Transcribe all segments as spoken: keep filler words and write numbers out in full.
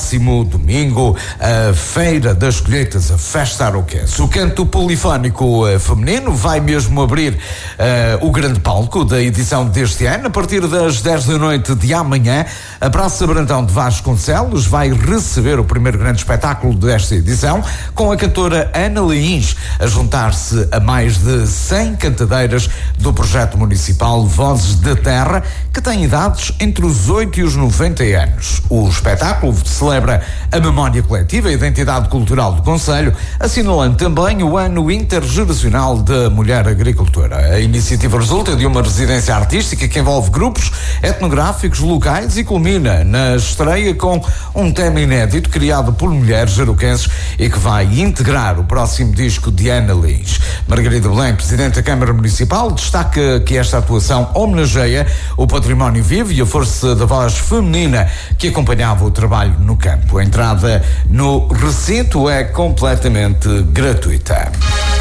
próximo domingo, a Feira das Colheitas, a Festa Aroquense. O canto polifónico uh, feminino vai mesmo abrir uh, o grande palco da edição deste ano. A partir das dez da noite de amanhã, a Praça Brandão de Vasconcelos vai receber o primeiro grande espetáculo desta edição, com a cantora Ana Leins a juntar-se a mais de cem cantadeiras do projeto municipal Vozes da Terra, que tem idades entre os oito e os noventa anos. O espetáculo celebra a memória coletiva e a identidade cultural do concelho, assinalando também o ano intergeracional da mulher agricultora. A iniciativa resulta de uma residência artística que envolve grupos etnográficos locais e culmina na estreia com um tema inédito criado por mulheres aroquenses e que vai integrar o próximo disco de Ana Leins. Margarida Belém, Presidente da Câmara Municipal, destaca que esta atuação homenageia o património vivo e a força da voz feminina que acompanhava o trabalho no campo. A entrada no recinto é completamente gratuita.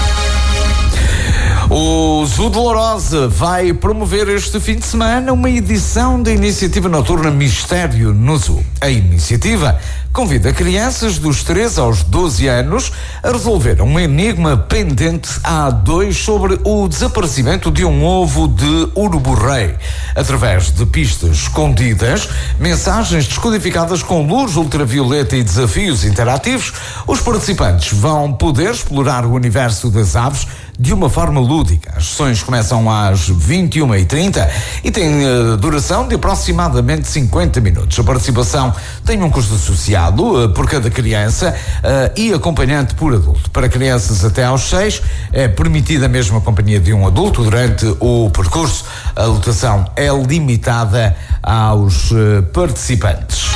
O Zoo de Lourosa vai promover este fim de semana uma edição da iniciativa noturna Mistério no Zoo. A iniciativa convida crianças dos três aos doze anos a resolver um enigma pendente há dois sobre o desaparecimento de um ovo de urubu-rei. Através de pistas escondidas, mensagens descodificadas com luz ultravioleta e desafios interativos, os participantes vão poder explorar o universo das aves de uma forma lúdica. As sessões começam às vinte e uma e trinta e têm uh, duração de aproximadamente cinquenta minutos. A participação tem um custo associado uh, por cada criança uh, e acompanhante por adulto. Para crianças até aos seis, é permitida a mesma companhia de um adulto durante o percurso. A lotação é limitada aos uh, participantes.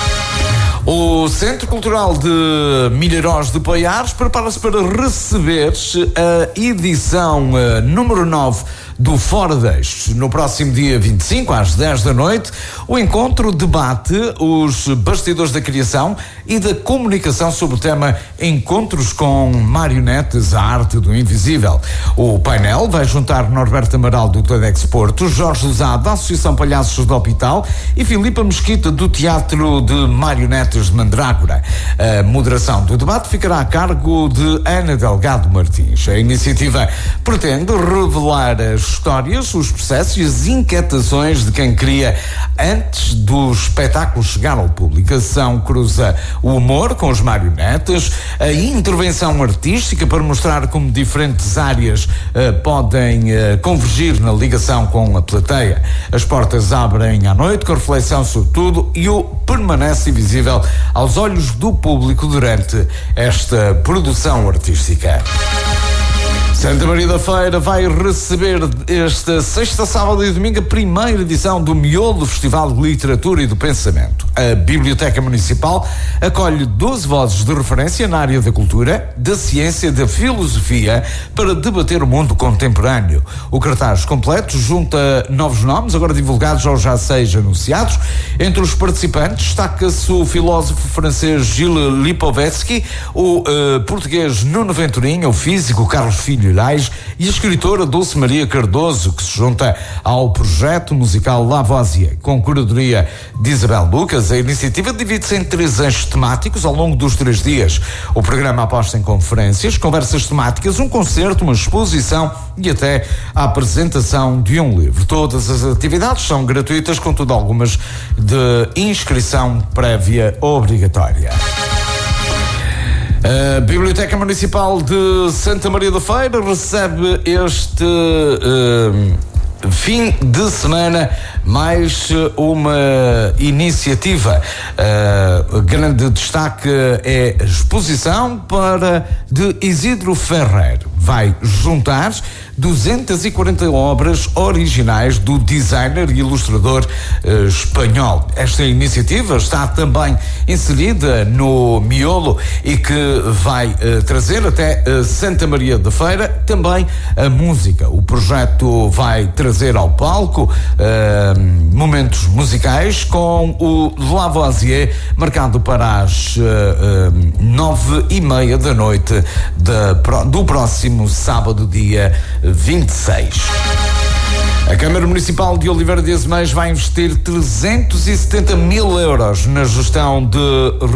O Centro Cultural de Milharóis de Poiares prepara-se para receber a edição uh, número nove do Fora d'Eixos. No próximo dia vinte e cinco, às dez da noite, o encontro debate os bastidores da criação e da comunicação sobre o tema Encontros com Marionetes, a Arte do Invisível. O painel vai juntar Norberto Amaral do TEDx Porto, Jorge Usado da Associação Palhaços do Hospital e Filipa Mesquita do Teatro de Marionetes de Mandrágora. A moderação do debate ficará a cargo de Ana Delgado Martins. A iniciativa pretende revelar as histórias, os processos e as inquietações de quem cria antes do espetáculo chegar ao público. A ação cruza o humor com os marionetes, a intervenção artística para mostrar como diferentes áreas uh, podem uh, convergir na ligação com a plateia. As portas abrem à noite com reflexão sobre tudo e o permanece invisível aos olhos do público durante esta produção artística. Santa Maria da Feira vai receber esta sexta, sábado e domingo a primeira edição do Miolo Festival de Literatura e do Pensamento. A Biblioteca Municipal acolhe doze vozes de referência na área da cultura, da ciência e da filosofia para debater o mundo contemporâneo. O cartaz completo junta novos nomes, agora divulgados ou já seis anunciados. Entre os participantes destaca-se o filósofo francês Gilles Lipovetsky, o uh, português Nuno Venturinha, o físico Carlos Filho e a escritora Dulce Maria Cardoso, que se junta ao projeto musical Lavoisier. Com curadoria de Isabel Lucas, a iniciativa divide-se em três eixos temáticos ao longo dos três dias. O programa aposta em conferências, conversas temáticas, um concerto, uma exposição e até a apresentação de um livro. Todas as atividades são gratuitas, contudo algumas de inscrição prévia obrigatória. A Biblioteca Municipal de Santa Maria da Feira recebe este uh, fim de semana mais uma iniciativa. Uh, grande destaque é a exposição para de Isidro Ferrer. Vai juntar duzentas e quarenta obras originais do designer e ilustrador uh, espanhol. Esta iniciativa está também inserida no Miolo e que vai uh, trazer até uh, Santa Maria da Feira também a música. O projeto vai trazer ao palco uh, momentos musicais com o Lavoisier marcado para as uh, uh, nove e meia da noite de, do próximo sábado, dia vinte e seis. A Câmara Municipal de Oliveira de Azeméis vai investir trezentos e setenta mil euros na gestão de